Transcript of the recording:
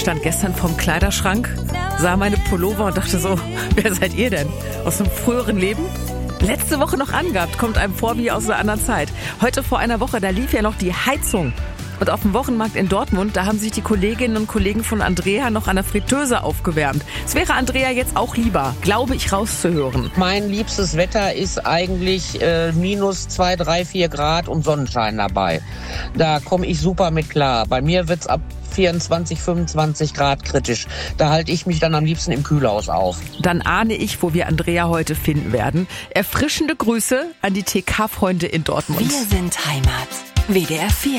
stand gestern vorm Kleiderschrank, sah meine Pullover und dachte so, wer seid ihr denn? Aus einem früheren Leben? Letzte Woche noch angehabt, kommt einem vor wie aus einer anderen Zeit. Heute vor einer Woche, da lief ja noch die Heizung. Und auf dem Wochenmarkt in Dortmund, da haben sich die Kolleginnen und Kollegen von Andrea noch an der Fritteuse aufgewärmt. Es wäre Andrea jetzt auch lieber, glaube ich, rauszuhören. Mein liebstes Wetter ist eigentlich minus 2, 3, 4 Grad und Sonnenschein dabei. Da komme ich super mit klar. Bei mir wird's ab 24, 25 Grad kritisch. Da halte ich mich dann am liebsten im Kühlhaus auf. Dann ahne ich, wo wir Andrea heute finden werden. Erfrischende Grüße an die TK-Freunde in Dortmund. Wir sind Heimat. WDR 4.